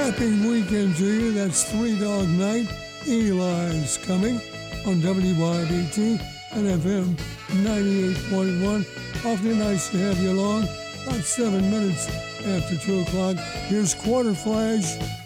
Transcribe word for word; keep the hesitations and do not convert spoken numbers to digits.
Happy weekend to you. That's Three Dog Night. Eli's coming on W Y B T and F M ninety-eight point one. Awfully nice to have you along. About seven minutes after two o'clock. Here's Quarter Flash